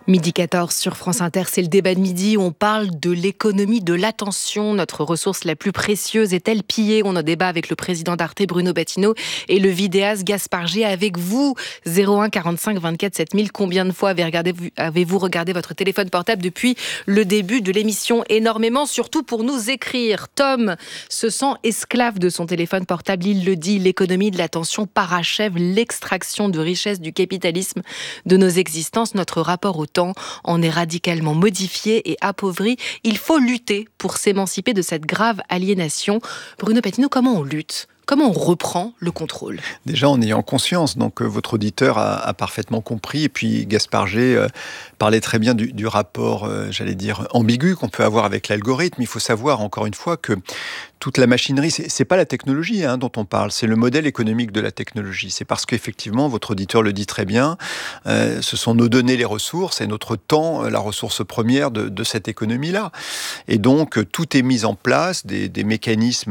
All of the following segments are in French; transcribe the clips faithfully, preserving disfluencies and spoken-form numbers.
Midi quatorze sur France Inter, c'est le débat de midi. On parle de l'économie de l'attention. Notre ressource la plus précieuse est-elle pillée? On en débat avec le président d'Arte, Bruno Battino, et le vidéaste Gaspard G. Avec vous, zéro un quarante-cinq vingt-quatre sept mille. Combien de fois avez regardé, avez-vous regardé votre téléphone portable depuis le début de l'émission? Énormément, surtout pour nous écrire. Tom se sent esclave de son téléphone portable. Il le dit, l'économie de l'attention parachève l'extraction de richesse du capitalisme de nos existences. Notre rapport au temps en est radicalement modifié et appauvri. Il faut lutter pour s'émanciper de cette grave aliénation. Bruno Battino, comment on lutte ? Comment on reprend le contrôle? Déjà en ayant conscience, donc euh, votre auditeur a, a parfaitement compris, et puis Gaspard G euh, parlait très bien du, du rapport, euh, j'allais dire, ambigu qu'on peut avoir avec l'algorithme. Il faut savoir, encore une fois, que toute la machinerie, c'est, c'est pas la technologie hein, dont on parle, c'est le modèle économique de la technologie. C'est parce qu'effectivement, votre auditeur le dit très bien, euh, ce sont nos données les ressources, et notre temps la ressource première de, de cette économie-là. Et donc, tout est mis en place, des, des mécanismes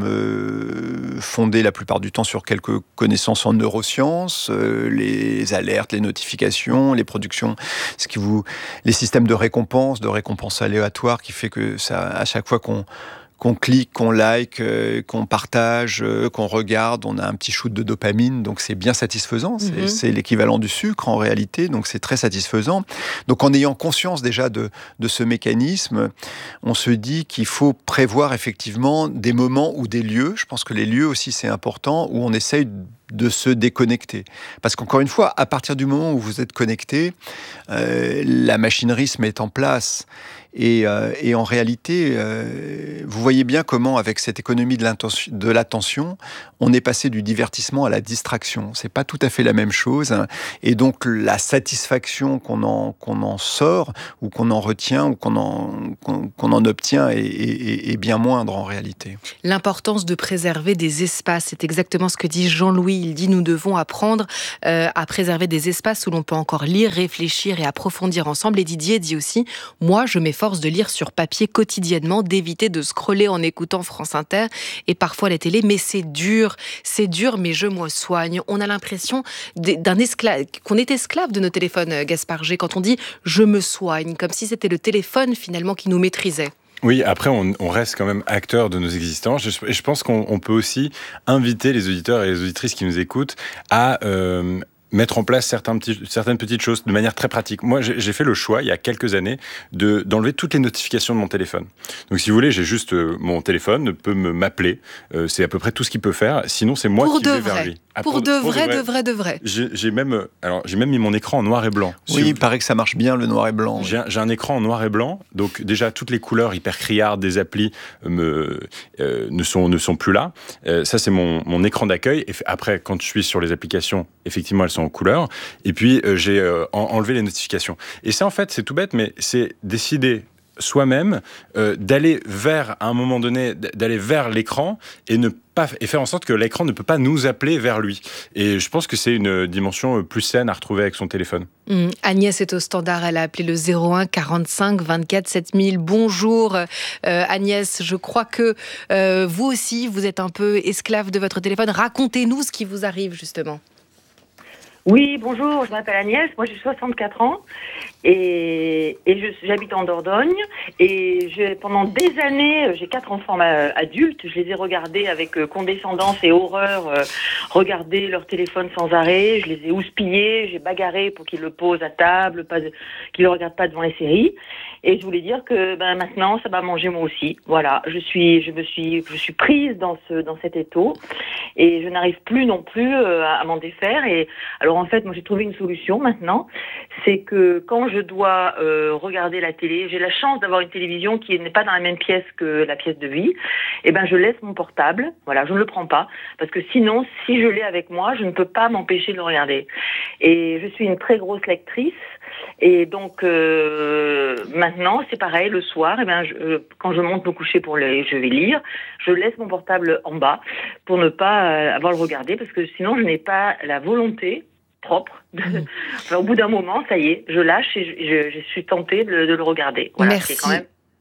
euh, fondés la plupart du temps sur quelques connaissances en neurosciences, euh, les alertes, les notifications, les productions, ce qui vous, les systèmes de récompense, de récompense aléatoire, qui fait que ça, à chaque fois qu'on qu'on clique, qu'on like, euh, qu'on partage, euh, qu'on regarde, on a un petit shoot de dopamine, donc c'est bien satisfaisant. C'est, mm-hmm. c'est l'équivalent du sucre en réalité, donc c'est très satisfaisant. Donc en ayant conscience déjà de, de ce mécanisme, on se dit qu'il faut prévoir effectivement des moments ou des lieux, je pense que les lieux aussi c'est important, où on essaye de se déconnecter. Parce qu'encore une fois, à partir du moment où vous êtes connecté, euh, la machinerie se met en place. Et, euh, et en réalité, euh, vous voyez bien comment, avec cette économie de, de l'attention, on est passé du divertissement à la distraction. C'est pas tout à fait la même chose. Hein. Et donc, la satisfaction qu'on en, qu'on en sort, ou qu'on en retient, ou qu'on en, qu'on, qu'on en obtient, est, est, est bien moindre en réalité. L'importance de préserver des espaces, c'est exactement ce que dit Jean-Louis. Il dit nous devons apprendre euh, à préserver des espaces où l'on peut encore lire, réfléchir et approfondir ensemble. Et Didier dit aussi, moi, je m'efforce de lire sur papier quotidiennement, d'éviter de scroller en écoutant France Inter et parfois la télé, mais c'est dur, c'est dur, mais je me soigne. On a l'impression d'un esclave, qu'on est esclave de nos téléphones, Gaspard G, quand on dit je me soigne, comme si c'était le téléphone finalement qui nous maîtrisait. Oui, après, on, on reste quand même acteur de nos existences. Et je pense qu'on on peut aussi inviter les auditeurs et les auditrices qui nous écoutent à euh, mettre en place certains petits, certaines petites choses de manière très pratique. Moi, j'ai, j'ai fait le choix, il y a quelques années, de, d'enlever toutes les notifications de mon téléphone. Donc, si vous voulez, j'ai juste euh, mon téléphone peut me, m'appeler. Euh, c'est à peu près tout ce qu'il peut faire. Sinon, c'est moi pour qui de vais vrai. vers lui. Ah, pour, pour, de, pour vrai, de vrai, de vrai, de vrai. J'ai, j'ai même, alors, j'ai même mis mon écran en noir et blanc. Oui, si il vous... paraît que ça marche bien, le noir et blanc. J'ai, j'ai un écran en noir et blanc. Donc, déjà, toutes les couleurs hyper criardes des applis me, euh, ne, sont, ne sont plus là. Euh, ça, c'est mon, mon écran d'accueil. Et après, quand je suis sur les applications, effectivement, elles sont en couleur. Et puis, euh, j'ai euh, enlevé les notifications. Et ça, en fait, c'est tout bête, mais c'est décider soi-même euh, d'aller vers, à un moment donné, d'aller vers l'écran et ne pas et faire en sorte que l'écran ne peut pas nous appeler vers lui. Et je pense que c'est une dimension plus saine à retrouver avec son téléphone. Mmh. Agnès est au standard, elle a appelé le zéro un quarante-cinq vingt-quatre sept mille. Bonjour euh, Agnès, je crois que euh, vous aussi, vous êtes un peu esclave de votre téléphone. Racontez-nous ce qui vous arrive justement. Oui, bonjour, je m'appelle Agnès, moi j'ai soixante-quatre ans et, et je, j'habite en Dordogne et j'ai, pendant des années, j'ai quatre enfants euh, adultes, je les ai regardés avec euh, condescendance et horreur, euh, regarder leur téléphone sans arrêt, je les ai houspillés, j'ai bagarré pour qu'ils le posent à table, pas de, qu'ils ne le regardent pas devant les séries. Et je voulais dire que ben, maintenant, ça m'a mangé moi aussi. Voilà, je suis, je me suis, je suis prise dans ce, dans cet étau et je n'arrive plus non plus euh, à, à m'en défaire. Et alors en fait, moi j'ai trouvé une solution maintenant, c'est que quand je dois euh, regarder la télé, j'ai la chance d'avoir une télévision qui n'est pas dans la même pièce que la pièce de vie. Et ben je laisse mon portable, voilà, je ne le prends pas parce que sinon, si je l'ai avec moi, je ne peux pas m'empêcher de le regarder. Et je suis une très grosse lectrice. Et donc euh, maintenant c'est pareil le soir, et ben je, quand je monte me coucher pour les, je vais lire, je laisse mon portable en bas pour ne pas euh, avoir le regarder parce que sinon je n'ai pas la volonté propre. De... Enfin, au bout d'un moment, ça y est, je lâche et je, je, je suis tentée de, de le regarder. Voilà, Merci. C'est quand même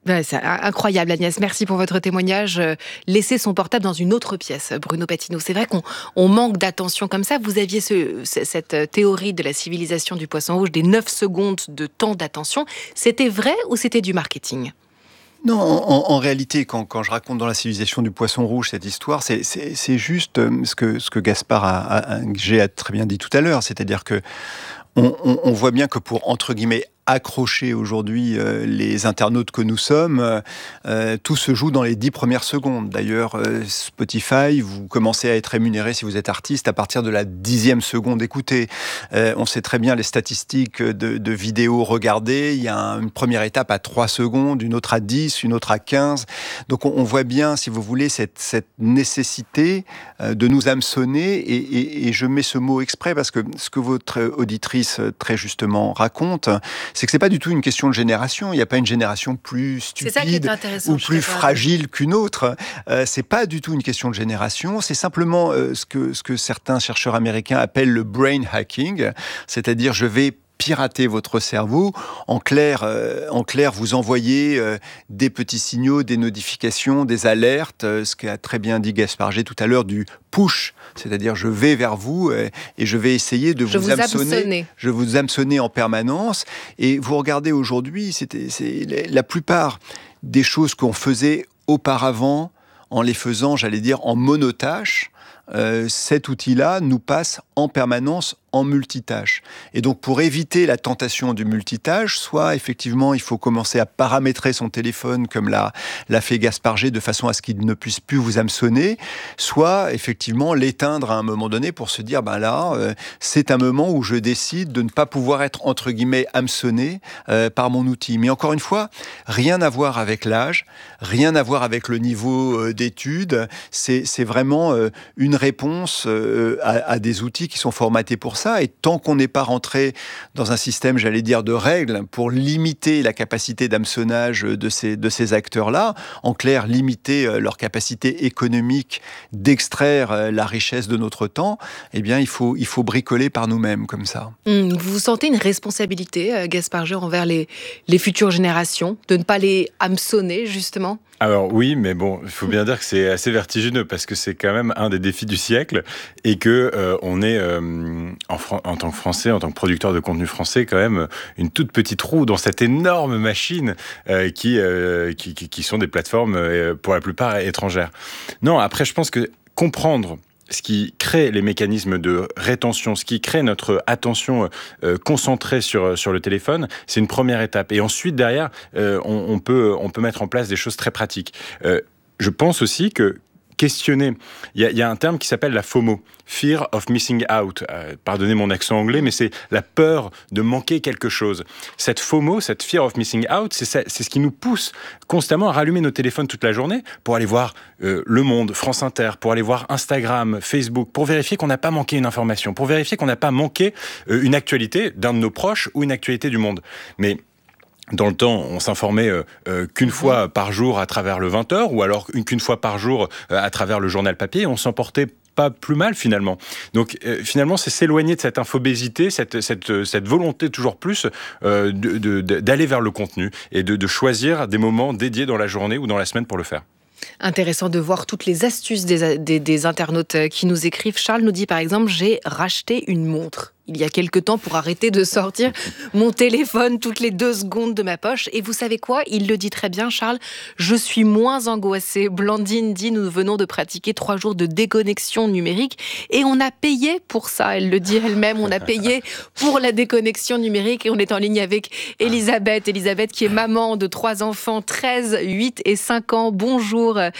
Ouais, c'est incroyable, Agnès. Merci pour votre témoignage. Laisser son portable dans une autre pièce, Bruno Patino. C'est vrai qu'on on manque d'attention comme ça. Vous aviez ce, cette théorie de la civilisation du poisson rouge, des neuf secondes de temps d'attention. C'était vrai ou c'était du marketing ? Non, en, en réalité, quand, quand je raconte dans la civilisation du poisson rouge cette histoire, c'est, c'est, c'est juste ce que, ce que Gaspard a, a, a, a très bien dit tout à l'heure. C'est-à-dire que on, on, on voit bien que pour, entre guillemets, accrocher aujourd'hui euh, les internautes que nous sommes, euh, tout se joue dans les dix premières secondes. D'ailleurs, euh, Spotify, vous commencez à être rémunéré si vous êtes artiste à partir de la dixième seconde écoutée. Euh, on sait très bien les statistiques de, de vidéos regardées. Il y a un, une première étape à trois secondes, une autre à dix, une autre à quinze. Donc on, on voit bien, si vous voulez, cette, cette nécessité euh, de nous hameçonner. Et, et, et je mets ce mot exprès parce que ce que votre auditrice très justement raconte, c'est que c'est pas du tout une question de génération. Il n'y a pas une génération plus stupide ou plus fragile qu'une autre. Euh, c'est pas du tout une question de génération. C'est simplement euh, ce que ce que certains chercheurs américains appellent le brain hacking, c'est-à-dire je vais pirater votre cerveau. En clair, euh, en clair, vous envoyez euh, des petits signaux, des notifications, des alertes, euh, ce qu'a très bien dit Gaspard G tout à l'heure, du push, c'est-à-dire je vais vers vous euh, et je vais essayer de vous, vous hameçonner. Je vous hameçonner en permanence. Et vous regardez aujourd'hui, c'était, c'est la plupart des choses qu'on faisait auparavant, en les faisant, j'allais dire, en monotâche, euh, cet outil-là nous passe en permanence en multitâche. Et donc, pour éviter la tentation du multitâche, soit, effectivement, il faut commencer à paramétrer son téléphone comme l'a, l'a fait Gaspard G, de façon à ce qu'il ne puisse plus vous hameçonner, soit, effectivement, l'éteindre à un moment donné pour se dire, ben là, euh, c'est un moment où je décide de ne pas pouvoir être, entre guillemets, hameçonné euh, par mon outil. Mais encore une fois, rien à voir avec l'âge, rien à voir avec le niveau euh, d'études, c'est, c'est vraiment euh, une réponse euh, à, à des outils qui sont formatés pour ça. Et tant qu'on n'est pas rentré dans un système, j'allais dire, de règles pour limiter la capacité d'hameçonnage de ces, de ces acteurs-là, en clair, limiter leur capacité économique d'extraire la richesse de notre temps, eh bien, il faut, il faut bricoler par nous-mêmes comme ça. Mmh, vous sentez une responsabilité, Gaspard G, envers les, les futures générations, de ne pas les hameçonner, justement ? Alors oui, mais bon, il faut bien dire que c'est assez vertigineux parce que c'est quand même un des défis du siècle et que euh, on est euh, en, Fran- en tant que Français, en tant que producteur de contenu français, quand même une toute petite roue dans cette énorme machine euh, qui, euh, qui, qui qui sont des plateformes euh, pour la plupart étrangères. Non, après je pense que comprendre ce qui crée les mécanismes de rétention, ce qui crée notre attention euh, concentrée sur sur le téléphone, c'est une première étape. Et ensuite, derrière, euh, on, on peut on peut mettre en place des choses très pratiques. Euh, je pense aussi que questionner, il y a, il y a un terme qui s'appelle la FOMO, Fear of Missing Out. Euh, pardonnez mon accent anglais, mais c'est la peur de manquer quelque chose. Cette FOMO, cette Fear of Missing Out, c'est, ça, c'est ce qui nous pousse constamment à rallumer nos téléphones toute la journée pour aller voir euh, Le Monde, France Inter, pour aller voir Instagram, Facebook, pour vérifier qu'on n'a pas manqué une information, pour vérifier qu'on n'a pas manqué euh, une actualité d'un de nos proches ou une actualité du monde. Mais dans le temps, on s'informait euh, euh, qu'une fois par jour à travers le vingt heures, ou alors une, qu'une fois par jour euh, à travers le journal papier, et on s'en portait pas plus mal finalement. Donc euh, finalement, c'est s'éloigner de cette infobésité, cette, cette, cette volonté toujours plus euh, de, de, d'aller vers le contenu et de, de choisir des moments dédiés dans la journée ou dans la semaine pour le faire. Intéressant de voir toutes les astuces des, des, des internautes qui nous écrivent. Charles nous dit par exemple, j'ai racheté une montre il y a quelque temps pour arrêter de sortir mon téléphone toutes les deux secondes de ma poche. Et vous savez quoi ? Il le dit très bien, Charles. Je suis moins angoissée. Blandine dit, nous venons de pratiquer trois jours de déconnexion numérique et on a payé pour ça. Elle le dit elle-même. On a payé pour la déconnexion numérique et on est en ligne avec Elisabeth. Elisabeth qui est maman de trois enfants, treize, huit et cinq ans. Bonjour, euh,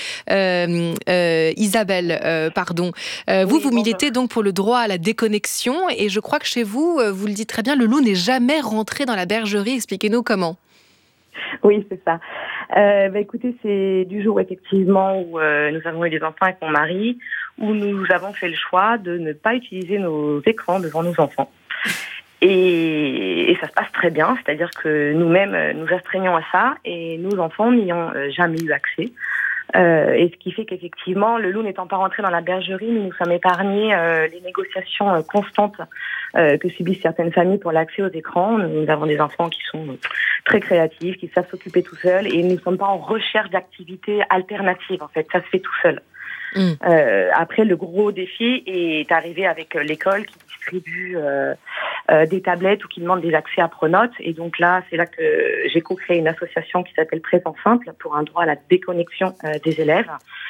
euh, Isabelle, euh, pardon. Euh, vous, oui, vous bonjour. Militez donc pour le droit à la déconnexion et je crois que chez vous, vous le dites très bien, le loup n'est jamais rentré dans la bergerie. Expliquez-nous comment. Oui, c'est ça. Euh, bah, écoutez, c'est du jour effectivement où euh, nous avons eu des enfants avec mon mari, où nous avons fait le choix de ne pas utiliser nos écrans devant nos enfants. Et, et ça se passe très bien, c'est-à-dire que nous-mêmes nous astreignons à ça et nos enfants n'y ont jamais eu accès. Euh, et ce qui fait qu'effectivement, le loup n'étant pas rentré dans la bergerie, nous nous sommes épargnés euh, les négociations euh, constantes euh, que subissent certaines familles pour l'accès aux écrans. Nous avons des enfants qui sont euh, très créatifs, qui savent s'occuper tout seuls, et nous ne sommes pas en recherche d'activités alternatives. En fait, ça se fait tout seul. Mmh. Euh, après, le gros défi est arrivé avec l'école qui distribue euh, euh, des tablettes ou qui demande des accès à Pronote. Et donc là, c'est là que j'ai co-créé une association qui s'appelle Présence Simple pour un droit à la déconnexion euh, des élèves,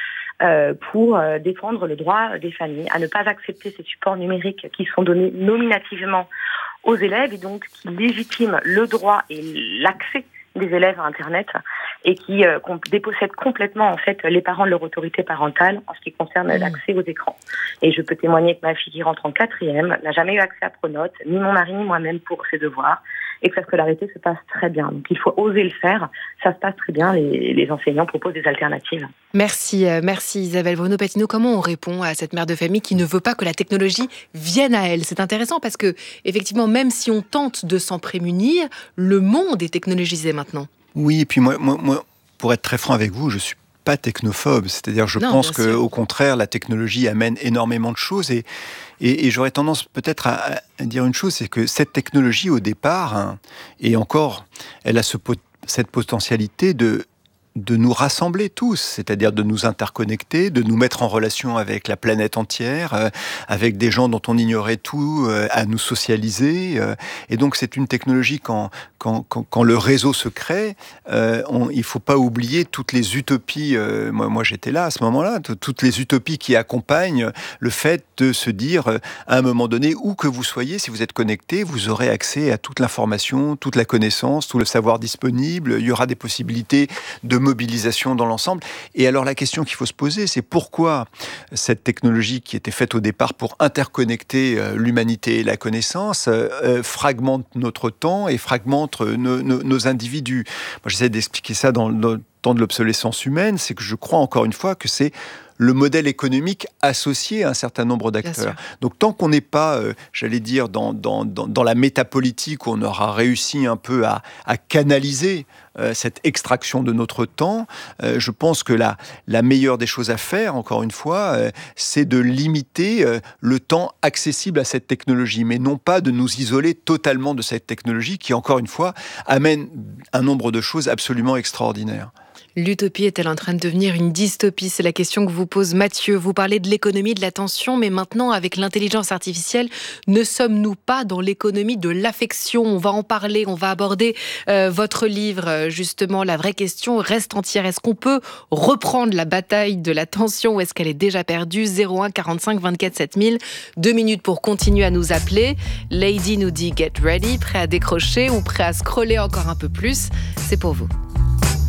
euh, pour euh, défendre le droit des familles à ne pas accepter ces supports numériques qui sont donnés nominativement aux élèves et donc qui légitiment le droit et l'accès des élèves à Internet et qui euh, dépossèdent complètement en fait les parents de leur autorité parentale en ce qui concerne mmh. l'accès aux écrans. Et je peux témoigner que ma fille qui rentre en quatrième n'a jamais eu accès à Pronote, ni mon mari ni moi-même pour ses devoirs, et que sa scolarité se passe très bien. Donc il faut oser le faire, ça se passe très bien, les, les enseignants proposent des alternatives. Merci, euh, merci Isabelle Bruno-Patino. Comment on répond à cette mère de famille qui ne veut pas que la technologie vienne à elle? C'est intéressant parce que, effectivement, même si on tente de s'en prémunir, le monde est technologisé maintenant. Oui, et puis moi, moi, moi pour être très franc avec vous, je suis pas technophobe, c'est-à-dire je non, pense qu'au contraire la technologie amène énormément de choses et, et, et j'aurais tendance peut-être à, à dire une chose, c'est que cette technologie au départ, hein, et encore, elle a ce, cette potentialité de de nous rassembler tous, c'est-à-dire de nous interconnecter, de nous mettre en relation avec la planète entière, euh, avec des gens dont on ignorait tout, euh, à nous socialiser. Euh, et donc c'est une technologie, quand, quand, quand, quand le réseau se crée, euh, on, il ne faut pas oublier toutes les utopies, euh, moi, moi j'étais là à ce moment-là, t- toutes les utopies qui accompagnent le fait de se dire, euh, à un moment donné, où que vous soyez, si vous êtes connecté, vous aurez accès à toute l'information, toute la connaissance, tout le savoir disponible, il y aura des possibilités de mobilisation dans l'ensemble. Et alors la question qu'il faut se poser, c'est pourquoi cette technologie qui était faite au départ pour interconnecter euh, l'humanité et la connaissance euh, fragmente notre temps et fragmente nos, nos, nos individus. Moi j'essaie d'expliquer ça dans le temps de l'obsolescence humaine, c'est que je crois encore une fois que c'est le modèle économique associé à un certain nombre d'acteurs. Donc tant qu'on n'est pas, euh, j'allais dire, dans, dans, dans, dans la métapolitique où on aura réussi un peu à, à canaliser euh, cette extraction de notre temps, euh, je pense que la, la meilleure des choses à faire, encore une fois, euh, c'est de limiter euh, le temps accessible à cette technologie, mais non pas de nous isoler totalement de cette technologie qui, encore une fois, amène un nombre de choses absolument extraordinaires. L'utopie est-elle en train de devenir une dystopie? C'est la question que vous pose Mathieu. Vous parlez de l'économie de l'attention, mais maintenant, avec l'intelligence artificielle, ne sommes-nous pas dans l'économie de l'affection? On va en parler, on va aborder euh, votre livre. Justement, la vraie question reste entière. Est-ce qu'on peut reprendre la bataille de l'attention ou est-ce qu'elle est déjà perdue? Zéro un quarante-cinq vingt-quatre sept mille. Deux minutes pour continuer à nous appeler. Lady nous dit « Get ready », prêt à décrocher ou prêt à scroller encore un peu plus? C'est pour vous.